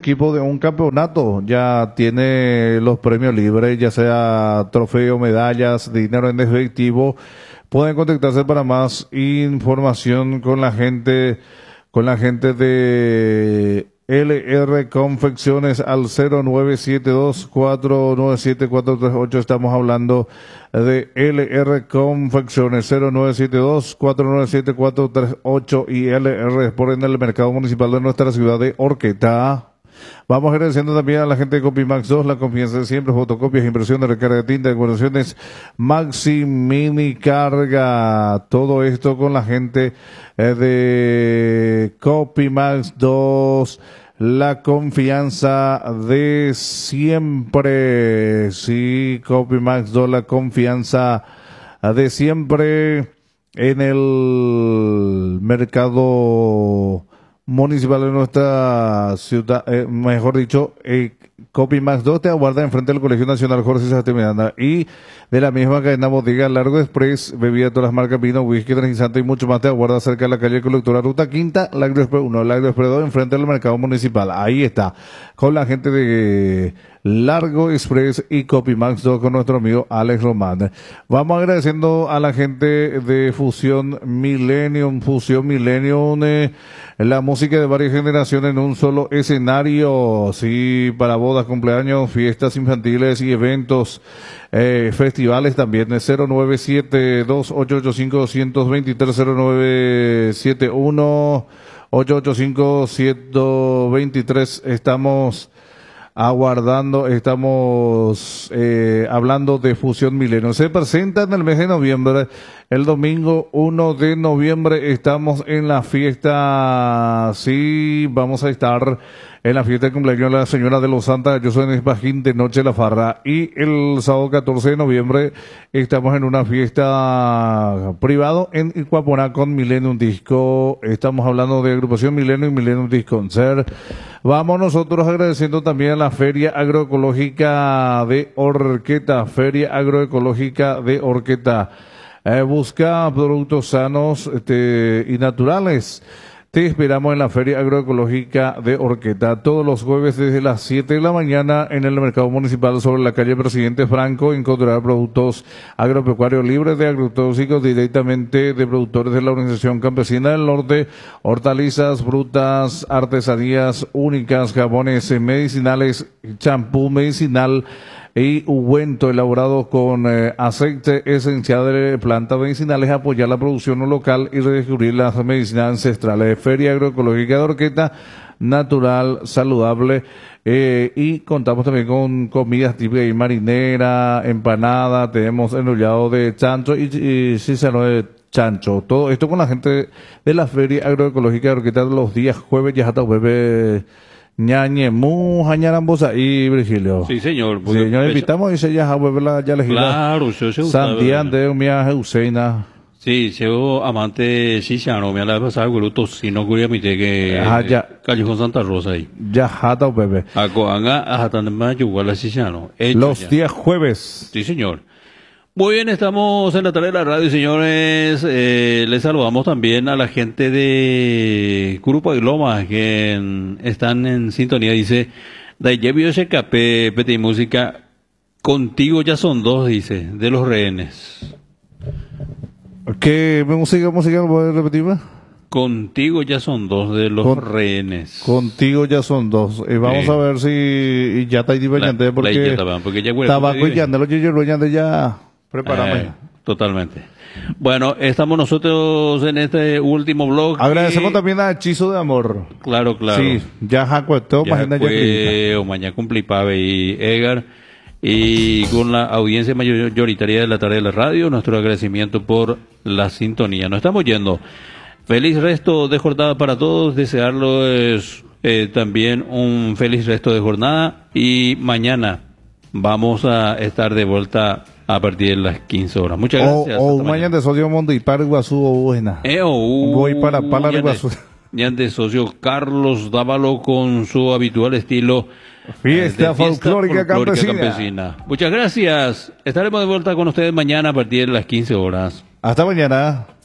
equipo de un campeonato ya tiene los premios libres, ya sea trofeo, medallas, dinero en efectivo. Pueden contactarse para más información con la gente de LR Confecciones al 0972-497-438. Estamos hablando de LR Confecciones 0972-497-438 y LR Sport en el mercado municipal de nuestra ciudad de Horqueta. Vamos agradeciendo también a la gente de Copimax 2, la confianza de siempre, fotocopias, impresión de recarga de tinta, decoraciones, Maxi Mini Carga, todo esto con la gente de Copimax 2, la confianza de siempre, sí, Copimax 2, la confianza de siempre en el mercado municipal de nuestra ciudad, mejor dicho, Copimax 2 te aguarda enfrente del Colegio Nacional Jorge Sastre Miranda y de la misma cadena bodega Largo Express, bebida de todas las marcas, vino, whisky, energizante y mucho más te aguarda cerca de la calle Colectora Ruta Quinta, Largo Express 1, Largo Express 2, enfrente del mercado municipal. Ahí está, con la gente de Largo Express y Copimax 2 con nuestro amigo Alex Román. Vamos agradeciendo a la gente de Fusión Millennium, la música de varias generaciones en un solo escenario, sí, para bodas, cumpleaños, fiestas infantiles y eventos, festivales también, 097-2885-223, 0971-885-123, estamos hablando de Fusión Milenio. Se presenta en el mes de noviembre, el domingo 1 de noviembre, estamos en la fiesta, sí, vamos a estar en la fiesta de cumpleaños de la señora de los Santos, yo soy en Bajín de Noche La Farra, y el sábado 14 de noviembre estamos en una fiesta privado en Icuaponá con Millennium Disco. Estamos hablando de agrupación Millennium y Millennium Disco Concert. Vamos nosotros agradeciendo también a la Feria Agroecológica de Horqueta, busca productos sanos y naturales. Te esperamos en la Feria Agroecológica de Horqueta todos los jueves desde las 7 de la mañana en el mercado municipal sobre la calle Presidente Franco. Encontrará productos agropecuarios libres de agrotóxicos directamente de productores de la Organización Campesina del Norte, hortalizas, frutas, artesanías únicas, jabones medicinales, champú medicinal y ungüento elaborado con aceite esencial de plantas medicinales, apoyar la producción local y redescubrir las medicinas ancestrales. Feria Agroecológica de Horqueta, natural, saludable, y contamos también con comidas típicas y marinera, empanada, tenemos enrollado de chancho y sísano de chancho. Todo esto con la gente de la Feria Agroecológica de Horqueta los días jueves, ya hasta jueves. Ñañe, Jañarambosa y Virgilio. Sí, señor. Sí, señor, invitamos y se ya la ya elegida. Claro, yo se Santiago de Umia Useina. Sí, yo amante Shishano, me la pasada gruto, si no quería mi que Callejón Santa Rosa ahí. Ya jata bebé. Acoanga a Tanamayo, igual a Shishano. Los días jueves. Sí, señor. Muy bien, estamos en la tarde de la radio, señores. Les saludamos también a la gente de Curupa y Loma que están en sintonía. Dice, Dayevio SKP, PT y Música, contigo ya son dos, dice, de los rehenes. ¿Qué música puedes repetir más? Contigo ya son dos de los rehenes. Contigo ya son dos. Vamos a ver si ya está ahí bañante porque tabaco y llande, los yeyos ya prepárame. Totalmente. Bueno, estamos nosotros en este último blog. Agradecemos también a Hechizo de Amor. Claro. Sí, ya jacueto, mañana cumplí Pave y Edgar. Y con la audiencia mayoritaria de la tarde de la radio, nuestro agradecimiento por la sintonía. Nos estamos yendo. Feliz resto de jornada para todos. Desearles también un feliz resto de jornada. Y mañana vamos a estar de vuelta a partir de las 15 horas. Muchas gracias. Mañana de socio Mondo y para Iguazú o buena. Voy para Iguazú. Mañana de socio Carlos Dávalo con su habitual estilo. Fiesta folclórica campesina. Muchas gracias. Estaremos de vuelta con ustedes mañana a partir de las 15 horas. Hasta mañana.